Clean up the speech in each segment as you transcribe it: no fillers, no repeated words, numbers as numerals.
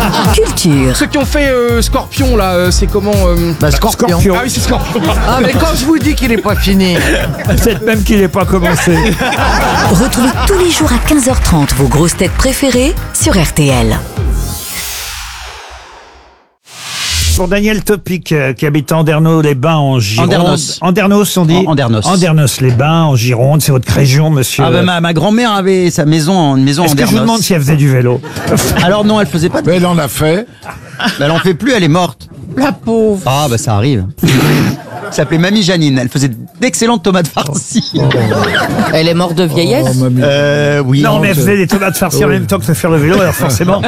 Culture. Ceux qui ont fait Scorpion, là, c'est comment Scorpion. Ah oui, c'est Scorpion. Ah, mais quand je vous dis qu'il n'est pas fini. Peut-être même qu'il n'est pas commencé. Retrouvez tous les jours à 15h30 vos grosses têtes préférées sur RTL. Pour Daniel Topic, qui habite Andernos-les-Bains en Gironde. Andernos, on dit. Andernos. Andernos-les-Bains en Gironde, c'est votre région, monsieur. Ah ben ma grand-mère avait sa maison, une maison en Est-ce que je vous demande si elle faisait du vélo? Alors non, elle faisait pas de... Mais elle en a fait. Elle en fait plus, elle est morte. La pauvre. Ah bah ça arrive. Elle s'appelait Mamie Janine, elle faisait d'excellentes tomates farcies. Elle est morte de vieillesse. Oui. Non, mais elle faisait des tomates farcies en même temps que de faire le vélo, alors forcément,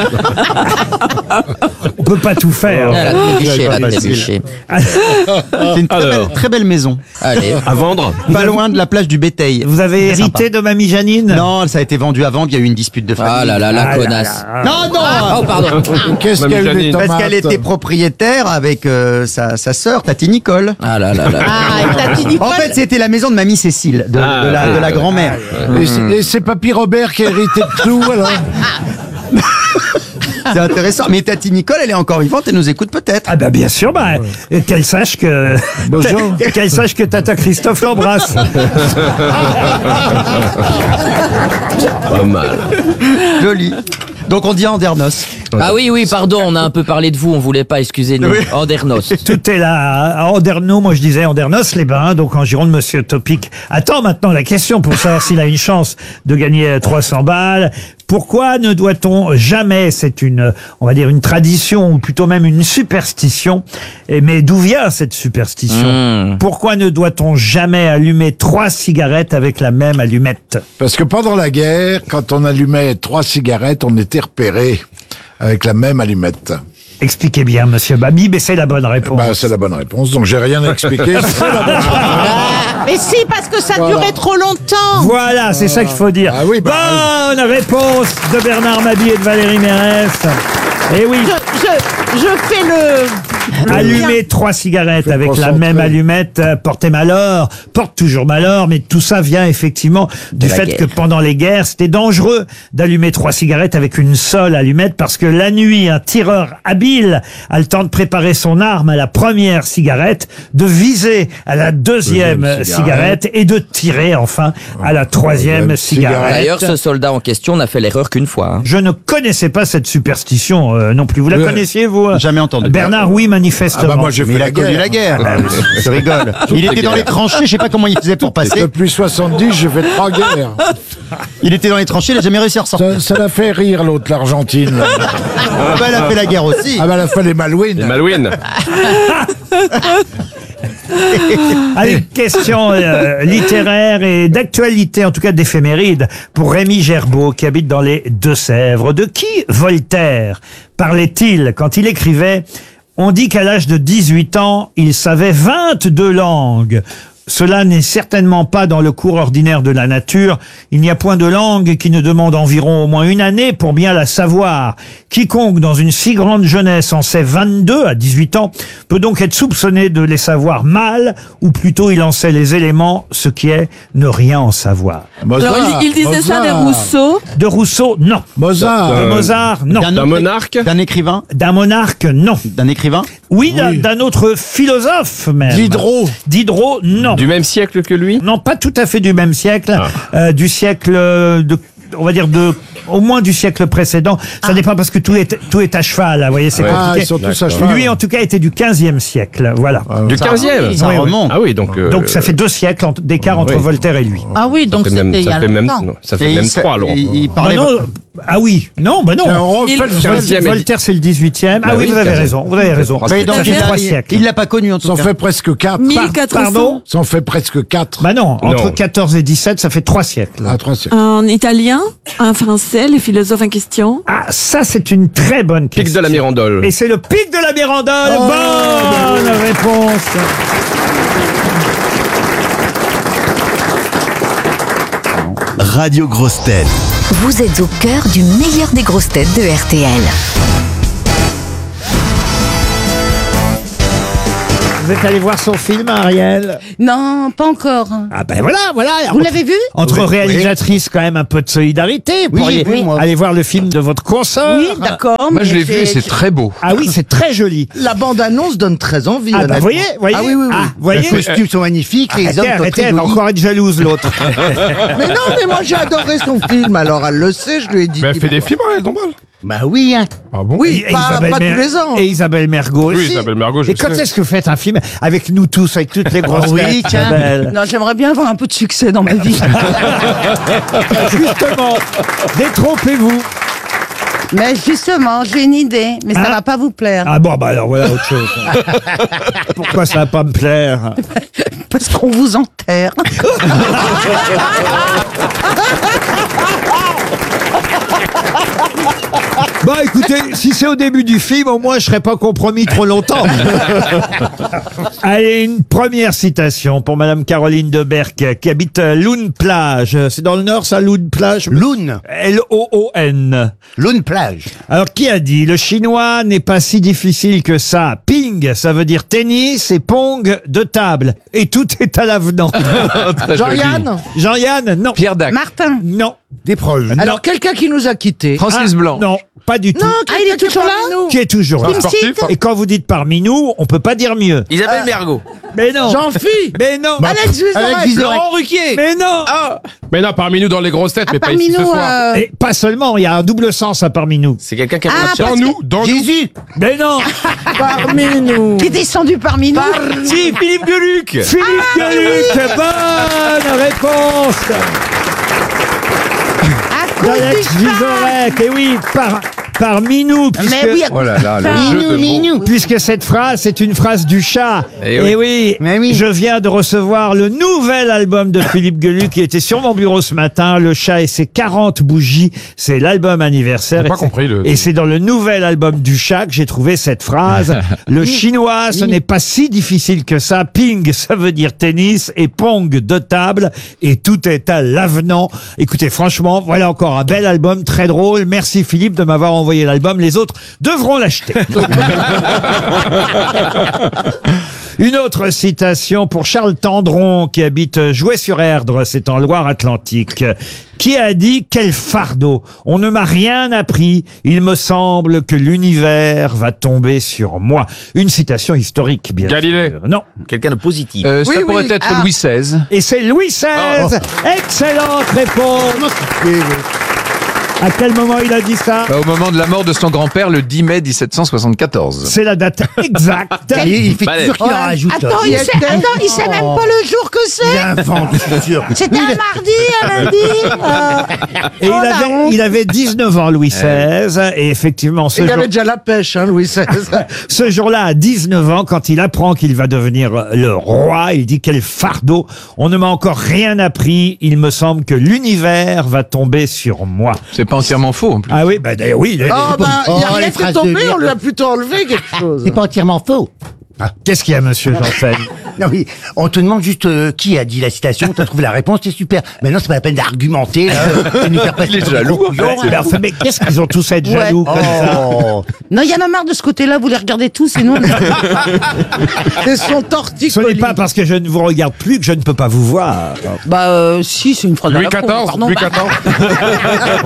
on peut pas tout faire. Elle a trébuché, elle a trébuché. C'est une très belle maison. Allez. À vendre. Pas loin de la plage du Béteil. Vous avez Très hérité sympa. de Mamie Janine? Non, ça a été vendu à vendre, il y a eu une dispute de famille. Ah là là, la Ah là connasse. là. Non, non. Oh, pardon. Qu'est-ce qu'il y a eu les tomates? Parce qu'elle était propriétaire avec sa sœur, Tati Nicole. Ah là là là. En fait, c'était la maison de Mamie Cécile, de la grand-mère. Et c'est Papy Robert qui a hérité de tout, alors. C'est intéressant. Mais Tati Nicole, elle est encore vivante, elle nous écoute peut-être. Ah bah bien sûr, qu'elle sache que Bonjour. qu'elle sache que Tata Christophe l'embrasse. Pas mal. Joli. Donc on dit Andernos. Ah oui, pardon, on a un peu parlé de vous, on voulait pas, excusez-nous. Oui. Andernos. Tout est là. À Andernos, moi je disais Andernos-les-Bains, donc en Gironde, monsieur Topic. Attends maintenant la question pour savoir s'il a une chance de gagner 300 balles. Pourquoi ne doit-on jamais, c'est on va dire une tradition, ou plutôt même une superstition, mais d'où vient cette superstition? Pourquoi ne doit-on jamais allumer 3 cigarettes avec la même allumette? Parce que pendant la guerre, quand on allumait 3 cigarettes, on était repéré avec la même allumette. Expliquez bien, monsieur Babi, mais c'est la bonne réponse. Bah, c'est la bonne réponse, donc j'ai rien à expliquer. C'est la bonne réponse. Mais si, parce que ça Voilà. durait trop longtemps. Voilà, c'est ça qu'il faut dire. Ah oui, Bonne réponse de Bernard Mabie et de Valérie Mérès. Et oui, Je fais le... allumer 3 cigarettes Faut avec la concentrer. même allumette portait malheur, porte toujours malheur, mais tout ça vient effectivement du la fait guerre. que pendant les guerres, c'était dangereux d'allumer 3 cigarettes avec une seule allumette parce que la nuit, un tireur habile a le temps de préparer son arme à la première cigarette, de viser à la deuxième Deuxième cigarette et de tirer enfin à la troisième cigarette. D'ailleurs, ce soldat en question n'a fait l'erreur qu'une fois. Je ne connaissais pas cette superstition non plus. Vous la Ouais. connaissiez, vous Jamais entendu. Bernard, oui, manifestement. Ah bah moi j'ai Mais fait il a la connu la guerre. guerre. Je rigole. Il était dans les tranchées, je sais pas comment il faisait pour passer. Depuis 70, j'ai fait 3 guerres. Il était dans les tranchées, il a jamais réussi à ressortir. Ça l'a fait rire, l'autre, l'Argentine. là. Ah bah, elle a fait la guerre aussi. Ah bah, elle a fait les Malouines. Malouine. Allez, question littéraire et d'actualité, en tout cas d'éphéméride, pour Rémi Gerbeau, qui habite dans les Deux-Sèvres. De qui Voltaire parlait-il quand il écrivait « On dit qu'à l'âge de 18 ans, il savait 22 langues ». Cela n'est certainement pas dans le cours ordinaire de la nature. Il n'y a point de langue qui ne demande environ au moins une année pour bien la savoir. Quiconque dans une si grande jeunesse en sait 22 à 18 ans peut donc être soupçonné de les savoir mal, ou plutôt il en sait les éléments, ce qui est ne rien en savoir. Mozart, Alors, il disait ça de Mozart. Rousseau. De Rousseau, non. Mozart. De Mozart, non. D'un monarque. D'un écrivain. D'un monarque, non. D'un écrivain. Oui, d'un autre philosophe même. Diderot. Diderot, non. Du même siècle que lui. Non, pas tout à fait du même siècle, du siècle de, on va dire au moins du siècle précédent. Ça dépend parce que tout est à cheval, là, vous voyez, c'est Ah, compliqué. ils sont tous à cheval. Lui, en tout cas, était du 15e siècle, voilà. Du 15e. Ça Oui, oui. remonte. Ah oui, donc. Donc ça fait 2 siècles d'écart entre oui. Voltaire et lui. Ah oui, donc ça fait c'était même, il y ça a fait même, longtemps. non, ça Et fait même il- 3 alors. il Bah parlait. non, ah oui, non, bah non. On refait le Il- deuxième. Voltaire, c'est le 18e. Ah Bah oui, oui, vous avez 15e. raison, vous avez raison. Mais donc, Ça fait 3 siècles. il l'a pas connu en tout Ça en cas. fait presque 4. 1400. Pardon? Ça en fait presque 4. Bah non, entre Non. 14 et 17, ça fait 3 siècles. À 3 siècles. En italien, en français, les philosophes en question. Ah, ça, c'est une très bonne question. Pic de la Mirandole. Et c'est le pic de la Mirandole. Oh, Bonne réponse. Radio Grosse Tête. Vous êtes au cœur du meilleur des grosses têtes de RTL. Vous êtes allé voir son film, Ariel? Non, pas encore. Ah ben voilà. Vous l'avez vu? Entre réalisatrices, quand même un peu de solidarité. Vous pourriez aller voir le film de votre consort. Oui, d'accord. Moi, je l'ai vu et c'est très beau. Ah oui, c'est très joli. La bande-annonce donne très envie. Ah bah voyez. Ah oui. Ah, voyez. Les costumes sont magnifiques, les hommes sont Arrêtez, très elle va jolis. encore être jalouse, l'autre. Mais non, mais moi j'ai adoré son film, alors elle le sait, je lui ai dit. Mais elle fait des films, elle, Dombal. Bah oui, hein. Ah bon? Oui, Et pas tous les ans. Et Isabelle Mergo aussi. Oui, Isabelle Mergo, je Et quand sais. est-ce que vous faites un film avec nous tous, avec toutes les grosses oui, têtes, tiens. Isabelle? Non, j'aimerais bien avoir un peu de succès dans ma vie. Justement, détrompez-vous. Mais justement, j'ai une idée, mais ça va pas vous plaire. Ah bon, bah alors voilà autre chose. Pourquoi ça va pas me plaire? Parce qu'on vous enterre. Bah écoutez, si c'est au début du film, au moins je serai pas compromis trop longtemps. Allez, une première citation pour Madame Caroline Deberck, qui habite Loun Plage. C'est dans le Nord, ça, Loun Plage? Loun. L-O-O-N. Loun Plage. Alors, qui a dit? Le chinois n'est pas si difficile que ça. Ping, ça veut dire tennis, et pong, de table. Et tout est à l'avenant. Jean-Yann. Jean-Yann, non. Pierre Dac. Martin. Non. Des proches. Non. Alors, quelqu'un qui nous a quittés. Francis Ah, Blanc. Non, pas du tout. Ah, il est toujours là? Qui est toujours là. Un sportif. Et quand vous dites parmi nous, on peut pas dire mieux. Isabelle Mergo. Mais non. Jean-Phi. Mais non. Alex Vizorek. Laurent Ruquier. Mais non. Mais non, parmi nous dans les grosses têtes, mais pas Parmi ici ce nous, soir. Et pas seulement, il y a un double sens à parmi nous. C'est quelqu'un qui a Ah, pas de Dans nous, dans nous. Jésus. Mais non. Parmi nous. qui est descendu parmi nous. Si, Philippe Gueluc. Philippe Gueluc. Bonne réponse À cause d'Alex du chat. Vizorek. Et oui, parmi nous. Puisque... Mais oui, Oh là là, le jeu de mots. Puisque cette phrase, c'est une phrase du chat. Eh Et oui. oui, Mais oui. je viens de recevoir le nouvel album de Philippe Gueluc qui était sur mon bureau ce matin, Le chat et ses 40 bougies. C'est l'album anniversaire. J'ai pas Et c'est- compris le- Et c'est dans le nouvel album du chat que j'ai trouvé cette phrase. Le chinois, ce n'est pas si difficile que ça. Ping, ça veut dire tennis. Et pong, de table. Et tout est à l'avenant. Écoutez, franchement, voilà encore un bel album, très drôle. Merci Philippe de m'avoir envoyé l'album. Les autres devront l'acheter. Une autre citation pour Charles Tendron, qui habite Jouet-sur-Erdre, c'est en Loire-Atlantique, qui a dit « Quel fardeau! On ne m'a rien appris. Il me semble que l'univers va tomber sur moi. » Une citation historique, bien Galilée. sûr. Non. Quelqu'un de positif. Ça Oui, pourrait oui. être Ah. Louis XVI. Et c'est Louis XVI. Excellente réponse. À quel moment il a dit ça? Au moment de la mort de son grand-père, le 10 mai 1774. C'est la date exacte. Il fait Balèze. toujours qu'il en rajoute. Attends, il sait même pas le jour que Il c'est. invente, c'est sûr. C'était un mardi, un lundi. Et il avait 19 ans, Louis XVI. Et effectivement, ce Il jour... avait déjà la pêche, hein, Louis XVI. Ce jour-là, à 19 ans, quand il apprend qu'il va devenir le roi, il dit « Quel fardeau! On ne m'a encore rien appris. Il me semble que l'univers va tomber sur moi. C'est pas entièrement faux, en + » Ah oui, bah d'ailleurs, oui. Ah bah, il a Oh, rien les fait phrases de tomber, merde. on lui a plutôt enlevé quelque chose. C'est pas entièrement faux. Qu'est-ce qu'il y a, monsieur Janssen? Non, oui, on te demande juste qui a dit la citation, t'as trouvé la réponse, c'est super. Maintenant, c'est pas la peine d'argumenter, là, et nous faire passer Il est pour des jaloux, conclusions, Ouais, mais enfin, mais qu'est-ce qu'ils ont tous à être jaloux comme ça? Oh. Non, il y en a marre de ce côté-là, vous les regardez tous et nous... C'est son torticolis. Ce n'est pas parce que je ne vous regarde plus que je ne peux pas vous voir. Bah si, c'est une phrase Louis à la con, XIV. pardon. Louis Bah, XIV.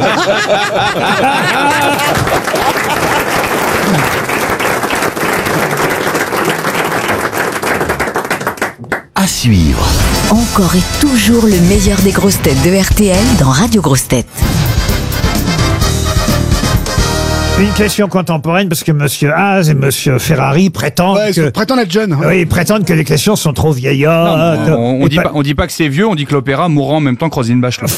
À suivre. Encore et toujours le meilleur des grosses têtes de RTL dans Radio Grosses Têtes. Une question contemporaine parce que monsieur Haas et monsieur Ferrari prétendent que... Prétend être jeune. Oui, ils prétendent que les questions sont trop vieillottes. On Et dit pas, on dit pas que c'est vieux, on dit que l'opéra mourra en même temps que Roselyne Bachelot.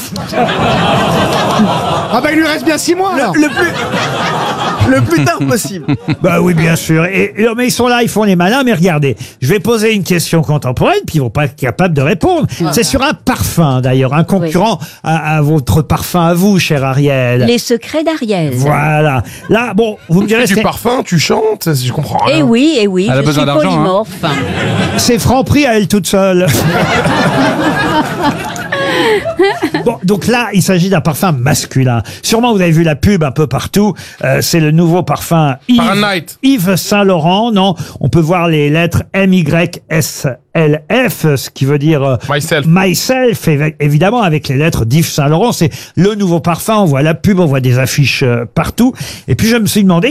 Ah bah il lui reste bien 6 mois alors. Le plus tard possible. Bah oui, bien sûr. Et, non, mais ils sont là, ils font les malins. Mais regardez, je vais poser une question contemporaine, puis ils vont pas être capables de répondre. C'est sur un parfum, d'ailleurs, un concurrent à votre parfum à vous, cher Ariel. Les secrets d'Ariel. Voilà. Là, bon, vous me direz, Du c'est- parfum, tu chantes, je comprends rien. Eh oui, Elle a je besoin suis d'argent, hein. polymorphe. c'est Franprix à elle toute seule. Bon, donc là, il s'agit d'un parfum masculin. Sûrement, vous avez vu la pub un peu partout. C'est le nouveau parfum Fahrenheit. Yves Saint Laurent. Non, on peut voir les lettres MYSLF, ce qui veut dire myself, évidemment, avec les lettres d'Yves Saint Laurent. C'est le nouveau parfum. On voit la pub, on voit des affiches partout. Et puis, je me suis demandé